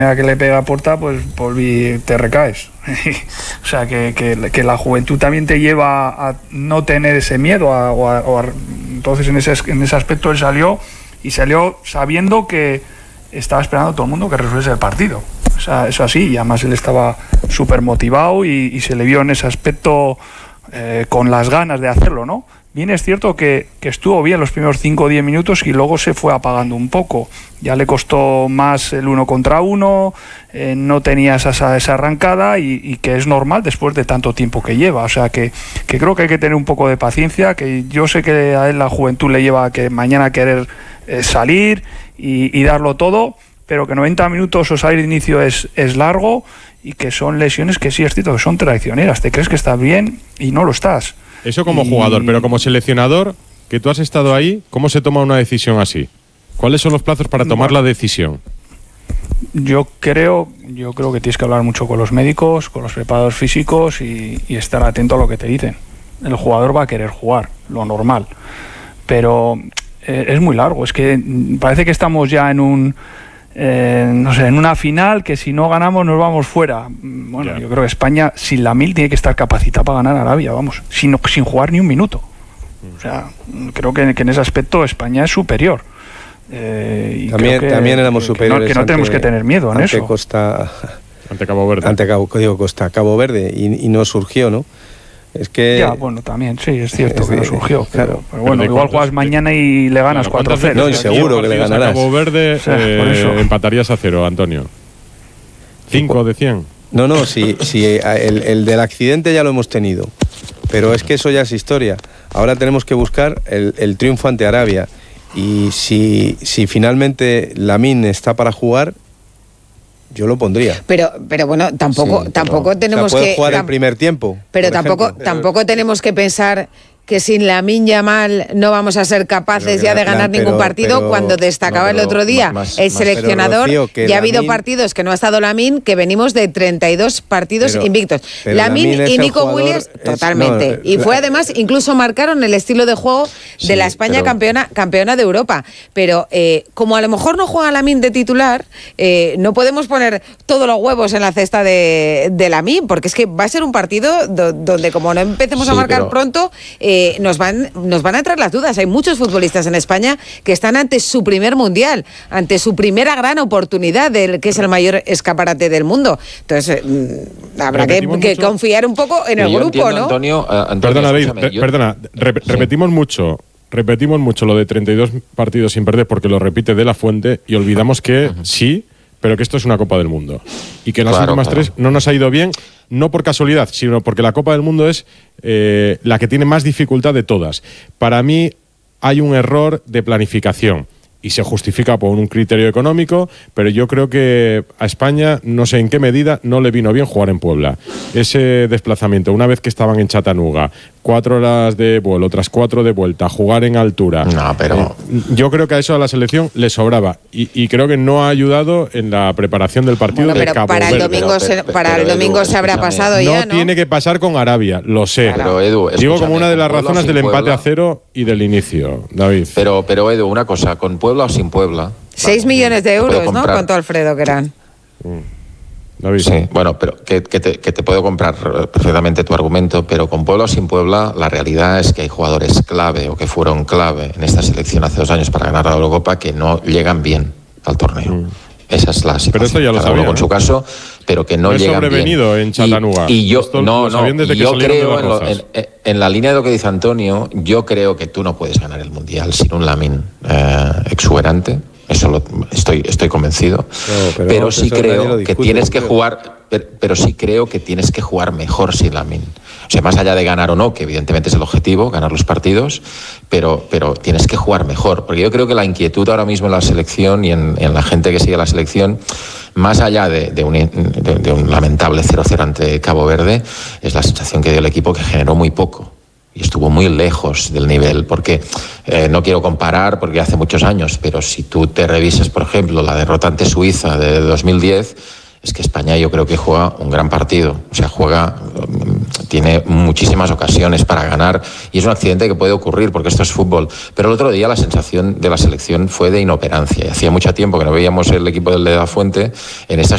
que le pega a Porta, pues te recaes. O sea, que la juventud también te lleva a no tener ese miedo. Entonces, en ese aspecto él salió sabiendo que estaba esperando a todo el mundo que resuelve el partido. O sea, eso así, y además él estaba súper motivado y se le vio en ese aspecto con las ganas de hacerlo, ¿no? Bien es cierto que estuvo bien los primeros 5 o 10 minutos y luego se fue apagando un poco. Ya le costó más el 1 contra 1, no tenía esa arrancada y que es normal después de tanto tiempo que lleva. O sea que creo que hay que tener un poco de paciencia, que yo sé que a él la juventud le lleva a que mañana querer salir y darlo todo, pero que 90 minutos o salir de inicio es largo y que son lesiones que sí es cierto que son traicioneras. Te crees que estás bien y no lo estás. Eso como jugador, pero como seleccionador, que tú has estado ahí, ¿cómo se toma una decisión así? ¿Cuáles son los plazos para tomar la decisión? Yo creo que tienes que hablar mucho con los médicos, con los preparadores físicos y estar atento a lo que te dicen. El jugador va a querer jugar, lo normal, pero es muy largo. Es que parece que estamos ya en una final que si no ganamos nos vamos fuera. Bueno, yo creo que España sin Lamine tiene que estar capacitada para ganar a Arabia, vamos, sin jugar ni un minuto. O sea, creo que en ese aspecto España es superior. Y también éramos superiores. Que no tenemos que tener miedo en eso. Ante Cabo Verde. Cabo Verde y no surgió, ¿no? Es que... Ya, bueno, sí, es cierto que no surgió. Claro. Pero bueno, igual juegas mañana y le ganas 4-0. No, y seguro que le ganarás. A Cabo Verde empatarías a 0, Antonio. 5 de 100. No, sí, el del accidente ya lo hemos tenido. Pero es que eso ya es historia. Ahora tenemos que buscar el triunfo ante Arabia. Y si finalmente Lamine está para jugar, yo lo pondría. Pero bueno, tampoco tenemos puede jugar el primer tiempo. Pero tampoco tenemos que pensar que sin Lamine Yamal no vamos a ser capaces ya de ganar ningún partido, cuando destacaba el otro día el seleccionador. Rocío, ya ha habido partidos que no ha estado Lamine, que venimos de 32 partidos invictos. Lamine y Nico Williams, totalmente. Y fue además, incluso marcaron el estilo de juego de la España campeona de Europa. Pero como a lo mejor no juega Lamine de titular, no podemos poner todos los huevos en la cesta de Lamine, porque es que va a ser un partido donde como no empecemos a marcar pronto, nos van a entrar las dudas. Hay muchos futbolistas en España que están ante su primer mundial, ante su primera gran oportunidad, que es el mayor escaparate del mundo. Entonces, habrá que confiar un poco en el grupo, ¿no? Antonio, perdona, repetimos mucho lo de 32 partidos sin perder, porque lo repite De La Fuente, y olvidamos que sí, pero que esto es una Copa del Mundo. Y que en las últimas 3 no nos ha ido bien, no por casualidad, sino porque la Copa del Mundo es la que tiene más dificultad de todas. Para mí hay un error de planificación y se justifica por un criterio económico, pero yo creo que a España, no sé en qué medida, no le vino bien jugar en Puebla. Ese desplazamiento, una vez que estaban en Chattanooga, 4 horas de vuelo, otras 4 de vuelta, jugar en altura. No, pero... yo creo que a eso a la selección le sobraba y creo que no ha ayudado en la preparación del partido de Cabo Verde. Para el domingo se habrá pasado ya, ¿no? No tiene que pasar con Arabia, lo sé. Pero, Edu, digo como una de las razones del empate a 0 y del inicio, David. Pero Edu, una cosa, con Puebla o sin Puebla... 6 millones de euros, ¿no? Contó Alfredo que eran. David. Sí, bueno, pero que te puedo comprar perfectamente tu argumento, pero con Puebla o sin Puebla, la realidad es que hay jugadores clave o que fueron clave en esta selección hace 2 años para ganar la Eurocopa que no llegan bien al torneo. Esa es la situación. Pero esto ya lo cada sabía, uno con su caso, pero que no llegan bien. Sobrevenido en Chattanooga. Y yo creo en la línea de lo que dice Antonio, yo creo que tú no puedes ganar el Mundial sin un Lamine exuberante. Eso estoy convencido. Pero sí creo que tienes que jugar. Pero sí creo que tienes que jugar mejor sin Lamine. O sea, más allá de ganar o no, que evidentemente es el objetivo, ganar los partidos, pero tienes que jugar mejor. Porque yo creo que la inquietud ahora mismo en la selección y en la gente que sigue la selección, más allá de un lamentable 0-0 ante Cabo Verde, es la sensación que dio el equipo, que generó muy poco. Y estuvo muy lejos del nivel, porque no quiero comparar, porque hace muchos años, pero si tú te revisas, por ejemplo, la derrota ante Suiza de 2010, es que España yo creo que juega un gran partido. O sea, tiene muchísimas ocasiones para ganar, y es un accidente que puede ocurrir, porque esto es fútbol. Pero el otro día la sensación de la selección fue de inoperancia, y hacía mucho tiempo que no veíamos el equipo del De La Fuente en esta